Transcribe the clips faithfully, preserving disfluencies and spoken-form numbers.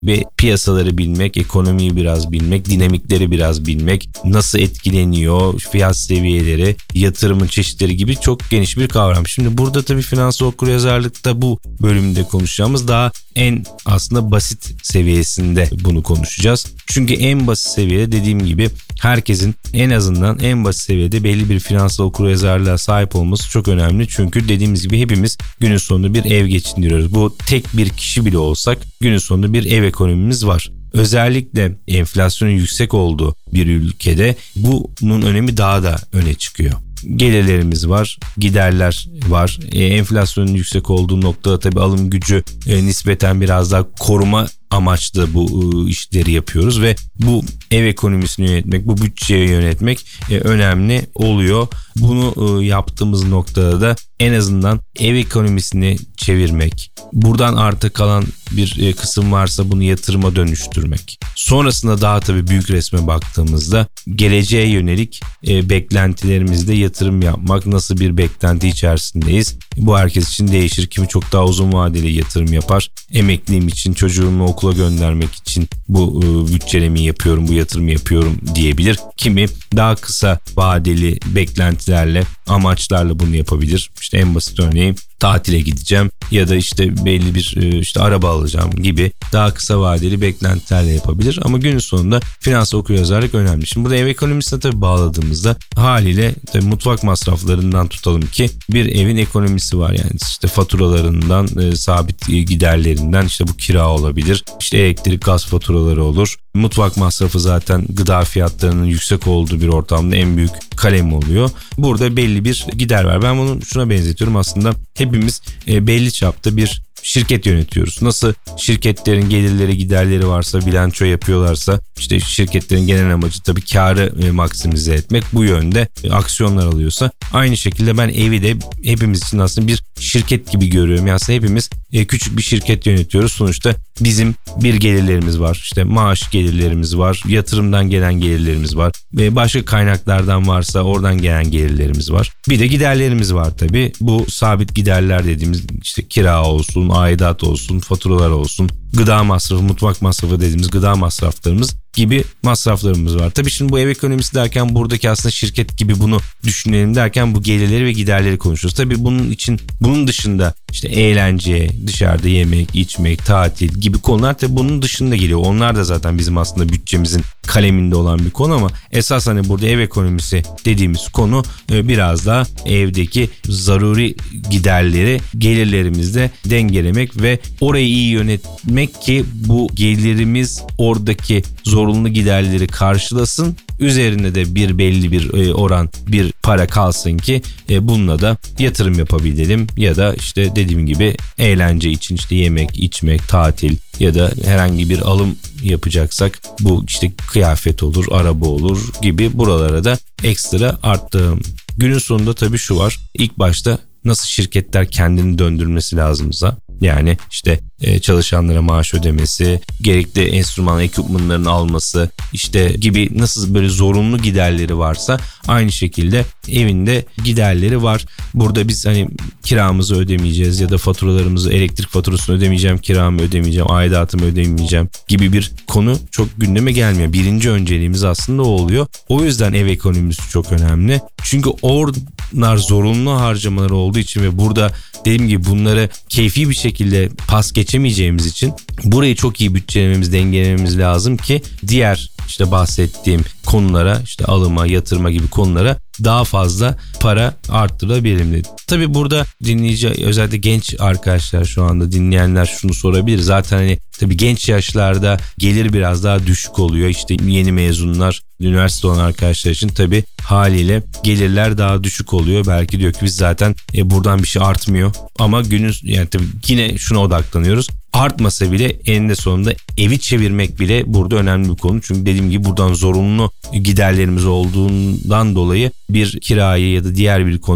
ve piyasaları bilmek, ekonomiyi biraz bilmek, dinamikleri biraz bilmek, nasıl etkileniyor, fiyat seviyeleri, yatırımın çeşitleri gibi çok geniş bir kavram. Şimdi burada tabii finansal okuryazarlıkta bu bölümde konuşacağımız daha en aslında basit seviyesinde bunu konuşacağız. Çünkü en basit seviyede dediğim gibi herkesin en azından en basit seviyede belli bir finansal okuryazarlığa sahip olması çok önemli. Çünkü dediğimiz gibi hepimiz günün sonunda bir ev geçindiriyoruz. Bu tek bir kişi bile olsak günün sonunda bir ev ekonomimiz var. Özellikle enflasyonun yüksek olduğu bir ülkede bunun önemi daha da öne çıkıyor. Gelirlerimiz var, giderler var. E, enflasyonun yüksek olduğu noktada tabii alım gücü e, nispeten biraz daha koruma amaçlı bu e, işleri yapıyoruz ve bu ev ekonomisini yönetmek, bu bütçeyi yönetmek e, önemli oluyor. Bunu e, yaptığımız noktada da en azından ev ekonomisini çevirmek, buradan arta kalan bir e, kısım varsa bunu yatırıma dönüştürmek. Sonrasında daha tabii büyük resme baktığımızda geleceğe yönelik e, beklentilerimizde yatırım yapmak, nasıl bir beklenti içerisindeyiz? Bu herkes için değişir. Kimi çok daha uzun vadeli yatırım yapar. Emekliliğim için, çocuğumu okula göndermek için bu e, bütçelemeyi yapıyorum, bu yatırımı yapıyorum diyebilir. Kimi daha kısa vadeli beklentilerle, amaçlarla bunu yapabilir. İşte en basit örneği tatile gideceğim ya da işte belli bir işte araba alacağım gibi daha kısa vadeli beklentilerle yapabilir. Ama günün sonunda finansal okuryazarlık önemli. Şimdi burada ev ekonomisine tabii bağladığımızda haliyle tabii mutfak masraflarından tutalım ki bir evin ekonomisi var. Yani işte faturalarından, e, sabit giderlerinden, işte bu kira olabilir, işte elektrik, gaz faturaları olur. Mutfak masrafı zaten gıda fiyatlarının yüksek olduğu bir ortamda en büyük kalem oluyor. Burada belli bir gider var. Ben bunu şuna benzetiyorum aslında. Hepimiz e, belli çapta bir şirket yönetiyoruz. Nasıl şirketlerin gelirleri, giderleri varsa, bilanço yapıyorlarsa, işte şirketlerin genel amacı tabii karı e, maksimize etmek, bu yönde e, aksiyonlar alıyorsa, aynı şekilde ben evi de hepimiz için aslında bir şirket gibi görüyorum. Yani aslında hepimiz e, küçük bir şirket yönetiyoruz. Sonuçta bizim bir gelirlerimiz var. İşte maaş gelirlerimiz var. Yatırımdan gelen gelirlerimiz var. Ve başka kaynaklardan varsa oradan gelen gelirlerimiz var. Bir de giderlerimiz var tabii. Bu sabit giderler dediğimiz işte kira olsun, aidat olsun, faturalar olsun, gıda masrafı, mutfak masrafı dediğimiz gıda masraflarımız gibi masraflarımız var. Tabii şimdi bu ev ekonomisi derken buradaki aslında şirket gibi bunu düşünelim derken bu gelirleri ve giderleri konuşuyoruz. Tabii bunun için, bunun dışında işte eğlence, dışarıda yemek, içmek, tatil gibi konular tabii bunun dışında geliyor. Onlar da zaten bizim aslında bütçemizin kaleminde olan bir konu ama esas hani burada ev ekonomisi dediğimiz konu biraz daha evdeki zaruri giderleri gelirlerimizle dengelemek ve orayı iyi yönetmek ki bu gelirimiz oradaki zorunlu giderleri karşılasın. Üzerine de bir belli bir oran bir para kalsın ki bununla da yatırım yapabilelim ya da işte dediğim gibi eğlence için işte yemek, içmek, tatil ya da herhangi bir alım yapacaksak bu işte kıyafet olur, araba olur gibi buralara da ekstra arttığım. Günün sonunda tabii şu var. İlk başta nasıl şirketler kendini döndürmesi lazımsa, yani işte çalışanlara maaş ödemesi, gerekli enstrüman ekipmanların alması işte gibi nasıl böyle zorunlu giderleri varsa aynı şekilde evinde giderleri var. Burada biz hani kiramızı ödemeyeceğiz ya da faturalarımızı, elektrik faturasını ödemeyeceğim, kiramı ödemeyeceğim, aidatımı ödemeyeceğim gibi bir konu çok gündeme gelmiyor. Birinci önceliğimiz aslında o oluyor. O yüzden ev ekonomisi çok önemli. Çünkü onlar zorunlu harcamalar olduğu için ve burada dediğim gibi bunları keyfi bir şekilde pas geçemeyeceğimiz için burayı çok iyi bütçelememiz, dengelememiz lazım ki diğer işte bahsettiğim konulara, işte alıma, yatırıma gibi konulara daha fazla para arttırabilirim. Tabii burada dinleyici, özellikle genç arkadaşlar, şu anda dinleyenler şunu sorabilir. Zaten hani tabii genç yaşlarda gelir biraz daha düşük oluyor. İşte yeni mezunlar, üniversite olan arkadaşlar için tabii haliyle gelirler daha düşük oluyor. Belki diyor ki biz zaten e, buradan bir şey artmıyor. Ama günün yani tabii yine şuna odaklanıyoruz. Artmasa bile eninde sonunda evi çevirmek bile burada önemli bir konu. Çünkü dediğim gibi buradan zorunlu giderlerimiz olduğundan dolayı bir kirayı ya da diğer bir konuyu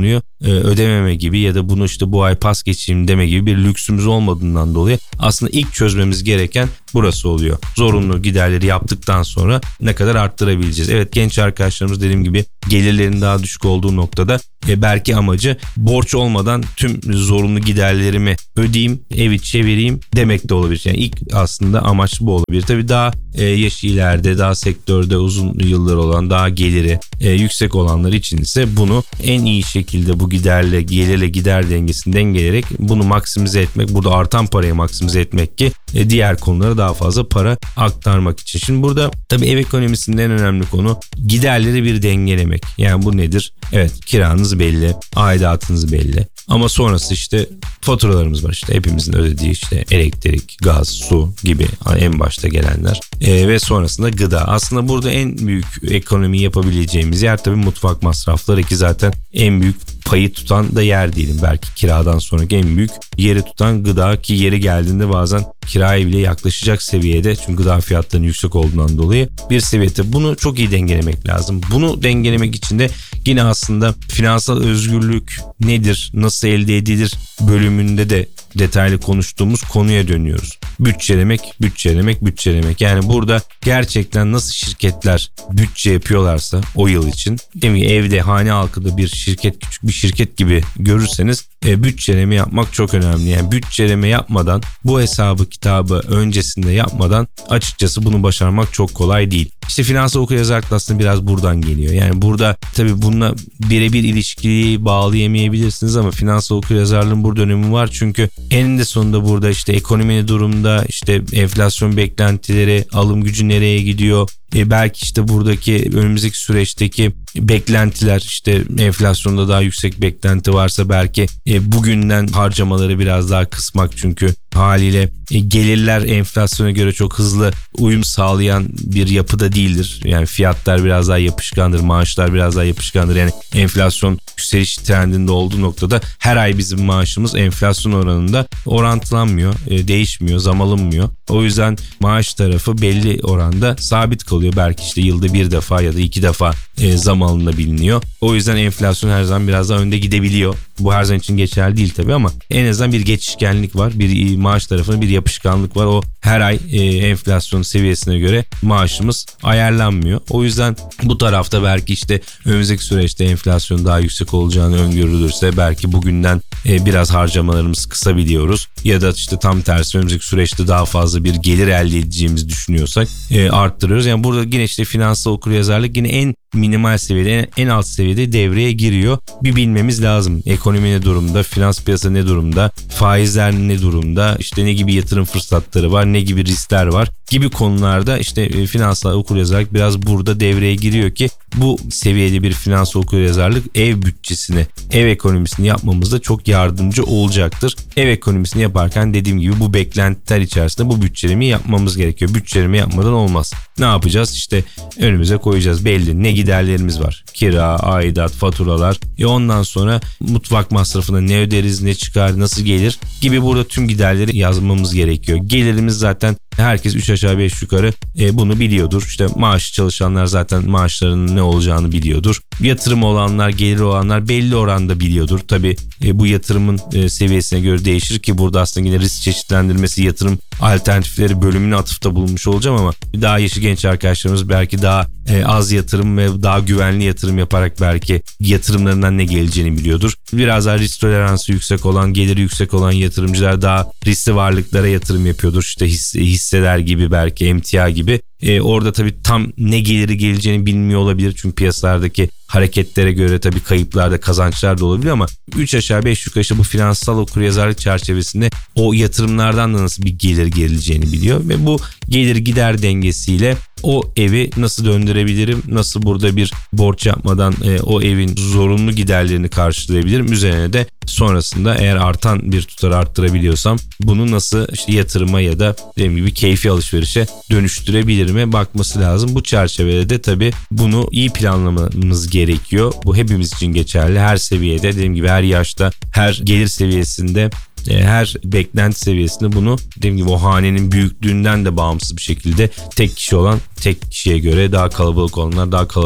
e, ödememe gibi ya da bunu işte bu ay pas geçeyim deme gibi bir lüksümüz olmadığından dolayı aslında ilk çözmemiz gereken burası oluyor. Zorunlu giderleri yaptıktan sonra ne kadar arttırabileceğiz? Evet, genç arkadaşlarımız dediğim gibi gelirlerin daha düşük olduğu noktada e, belki amacı borç olmadan tüm zorunlu giderlerimi ödeyeyim, evi çevireyim demek de olabilir. Yani ilk aslında amaç bu olabilir. Tabii daha e, yaşı ileride, daha sektörde uzun yıllar olan, daha geliri e, yüksek olanlar için ise bunu en iyi şekilde bu giderle, gelirle gider dengesini dengeleyerek bunu maksimize etmek, burada artan parayı maksimize etmek ki e, diğer konulara daha fazla para aktarmak için. Şimdi burada tabii ev ekonomisinin en önemli konu giderleri bir dengelemek. Yani bu nedir? Evet, kiranız belli, aidatınız belli. Ama sonrası işte faturalarımız var, işte hepimizin ödediği işte elektrik, gaz, su gibi en başta gelenler ee, ve sonrasında gıda. Aslında burada en büyük ekonomi yapabileceğimiz yer tabii mutfak masrafları ki zaten en büyük payı tutan da yer diyelim. Belki kiradan sonraki en büyük yeri tutan gıda ki yeri geldiğinde bazen kiraya bile yaklaşacak seviyede, çünkü gıda fiyatlarının yüksek olduğundan dolayı bir seviyede. Bunu çok iyi dengelemek lazım. Bunu dengelemek için de yine aslında finansal özgürlük nedir, nasıl elde edilir bölümünde de detaylı konuştuğumuz konuya dönüyoruz. Bütçelemek, bütçelemek, bütçelemek. Yani burada gerçekten nasıl şirketler bütçe yapıyorlarsa o yıl için, değil mi? Evde, hane halkında bir şirket, küçük bir şirket gibi görürseniz e, bütçeleme yapmak çok önemli. Yani bütçeleme yapmadan, bu hesabı kitabı öncesinde yapmadan açıkçası bunu başarmak çok kolay değil. İşte finansal okuryazarlık aslında biraz buradan geliyor. Yani burada tabii bununla birebir ilişkiyi bağlayamayabilirsiniz ama finansal okuryazarlığın burada önemi var. Çünkü eninde sonunda burada işte ekonomi ne durumda, işte enflasyon beklentileri, alım gücü nereye gidiyor, e belki işte buradaki önümüzdeki süreçteki beklentiler, işte enflasyonda daha yüksek beklenti varsa belki e, bugünden harcamaları biraz daha kısmak, çünkü haliyle e, gelirler enflasyona göre çok hızlı uyum sağlayan bir yapıda değildir. Yani fiyatlar biraz daha yapışkandır, maaşlar biraz daha yapışkandır. Yani enflasyon yükseliş trendinde olduğu noktada her ay bizim maaşımız enflasyon oranında orantılanmıyor, e, değişmiyor, zam alınmıyor. O yüzden maaş tarafı belli oranda sabit kalıyor. Belki işte yılda bir defa ya da iki defa e, zam alınabiliyor. O yüzden enflasyon her zaman biraz daha önde gidebiliyor. Bu her zaman için geçerli değil tabii ama en azından bir geçişkenlik var. Bir maaş tarafında bir yapışkanlık var. O her ay e, enflasyon seviyesine göre maaşımız ayarlanmıyor. O yüzden bu tarafta belki işte önümüzdeki süreçte enflasyon daha yüksek olacağını öngörülürse belki bugünden e, biraz harcamalarımızı kısabiliyoruz. Ya da işte tam tersi önümüzdeki süreçte daha fazla bir gelir elde edeceğimizi düşünüyorsak e, arttırıyoruz. Yani burada yine işte finansal okuryazarlık yine en minimal seviyede, en alt seviyede devreye giriyor. Bir bilmemiz lazım. Ekonomi ne durumda, finans piyasası ne durumda, faizler ne durumda, işte ne gibi yatırım fırsatları var, ne gibi riskler var gibi konularda işte e, finansal okuryazarlık biraz burada devreye giriyor ki bu seviyede bir finansal okuryazarlık ev bütçesini, ev ekonomisini yapmamızda çok yardımcı olacaktır. Ev ekonomisini yaparken dediğim gibi bu beklentiler içerisinde bu bütçelemeyi yapmamız gerekiyor. Bütçeleme yapmadan olmaz. Ne yapacağız? İşte önümüze koyacağız. Belli ne giderlerimiz var. Kira, aidat, faturalar. E ondan sonra mutfak masrafına ne öderiz, ne çıkar, nasıl gelir gibi burada tüm giderleri yazmamız gerekiyor. Gelirimiz zaten herkes üç aşağı beş yukarı e, bunu biliyordur. İşte maaş çalışanlar zaten maaşlarının ne olacağını biliyordur. Yatırım olanlar, gelir olanlar belli oranda biliyordur. Tabii e, bu yatırımın e, seviyesine göre değişir ki burada aslında yine risk çeşitlendirmesi, yatırım alternatifleri bölümüne atıfta bulunmuş olacağım ama daha yaşı genç arkadaşlarımız belki daha e, az yatırım ve daha güvenli yatırım yaparak belki yatırımlarından ne geleceğini biliyordur. Biraz daha risk toleransı yüksek olan, geliri yüksek olan yatırımcılar daha riskli varlıklara yatırım yapıyordur. İşte hisse, hisseler gibi, belki emtia gibi. Ee, orada tabii tam ne geliri geleceğini bilmiyor olabilir. Çünkü piyasalardaki hareketlere göre tabii kayıplar da kazançlar da olabilir ama üç aşağı beş yukarı işte bu finansal okuryazarlık çerçevesinde o yatırımlardan da nasıl bir gelir geleceğini biliyor ve bu gelir gider dengesiyle o evi nasıl döndürebilirim, nasıl burada bir borç yapmadan e, o evin zorunlu giderlerini karşılayabilirim, üzerine de sonrasında eğer artan bir tutar arttırabiliyorsam bunu nasıl işte yatırıma ya da dediğim gibi keyfi alışverişe dönüştürebilirime bakması lazım. Bu çerçevede de tabii bunu iyi planlamamız gerekiyor. Bu hepimiz için geçerli. Her seviyede, dediğim gibi her yaşta, her gelir seviyesinde, her beklenti seviyesinde bunu dediğim gibi o hanenin büyüklüğünden de bağımsız bir şekilde tek kişi olan tek kişiye göre daha kalabalık olanlar daha kalabalık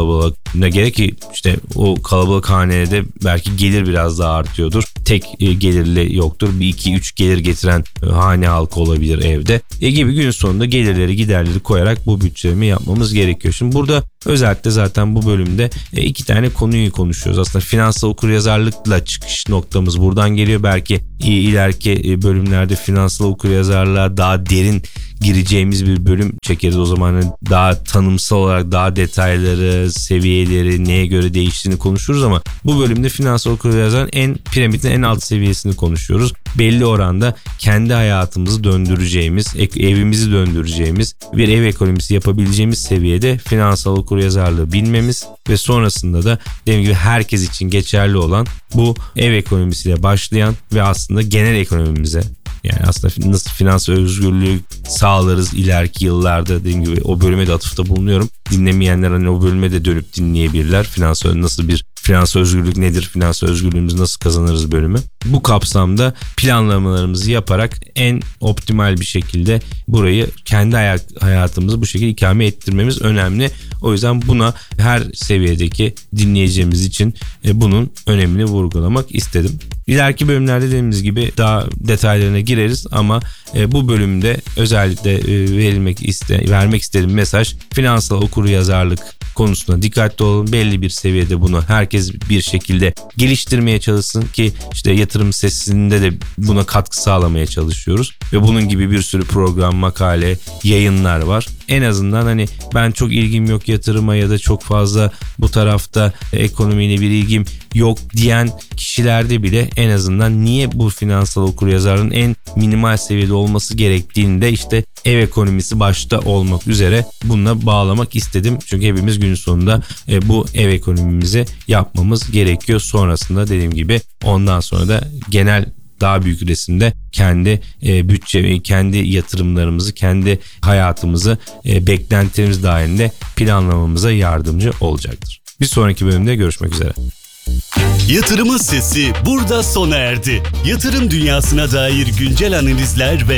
Ne gerek ki işte o kalabalık hanede belki gelir biraz daha artıyordur. Tek e, gelirli yoktur. Bir iki üç gelir getiren e, hane halkı olabilir evde. E gibi gün sonunda gelirleri giderleri koyarak bu bütçeleme yapmamız gerekiyor. Şimdi burada özellikle zaten bu bölümde e, iki tane konuyu konuşuyoruz. Aslında finansal okuryazarlıkla çıkış noktamız buradan geliyor. Belki ileriki bölümlerde finansal okuryazarlığa daha derin gireceğimiz bir bölüm çekeriz. O zaman daha tanımsal olarak daha detayları, seviyeleri, neye göre değiştiğini konuşuruz ama bu bölümde finansal okuryazarlığın en piramidin en alt seviyesini konuşuyoruz. Belli oranda kendi hayatımızı döndüreceğimiz, evimizi döndüreceğimiz bir ev ekonomisi yapabileceğimiz seviyede finansal okuryazarlığı bilmemiz ve sonrasında da dediğim gibi herkes için geçerli olan bu ev ekonomisiyle başlayan ve aslında genel ekonomimize, yani aslında nasıl finans özgürlüğü sağlarız ileriki yıllarda, dediğim gibi o bölüme de atıfta bulunuyorum. Dinlemeyenler hani o bölüme de dönüp dinleyebilirler. Finans nasıl bir finans özgürlük nedir? Finans özgürlüğümüzü nasıl kazanırız bölümü. Bu kapsamda planlamalarımızı yaparak en optimal bir şekilde burayı kendi hayatımızı bu şekilde ikame ettirmemiz önemli. O yüzden buna her seviyedeki dinleyeceğimiz için bunun önemini vurgulamak istedim. İleriki bölümlerde dediğimiz gibi daha detaylarına gireriz ama bu bölümde özellikle verilmek iste, vermek istediğim mesaj finansal okuryazarlık konusunda dikkatli olun. Belli bir seviyede bunu herkes bir şekilde geliştirmeye çalışsın ki işte yatırım sesinde de buna katkı sağlamaya çalışıyoruz. Ve bunun gibi bir sürü program, makale, yayınlar var. En azından hani ben çok ilgim yok yatırıma ya da çok fazla bu tarafta ekonomiyle bir ilgim yok diyen kişilerde bile en azından niye bu finansal okuryazarlığın en minimal seviyede olması gerektiğini de işte ev ekonomisi başta olmak üzere bununla bağlamak istedim. Çünkü hepimiz gün sonunda bu ev ekonomimizi yapmamız gerekiyor. Sonrasında dediğim gibi ondan sonra da genel daha büyük resimde kendi e, bütçe, kendi yatırımlarımızı, kendi hayatımızı e, beklentilerimiz dahilinde planlamamıza yardımcı olacaktır. Bir sonraki bölümde görüşmek üzere. Yatırımın sesi burada sona erdi. Yatırım dünyasına dair güncel analizler ve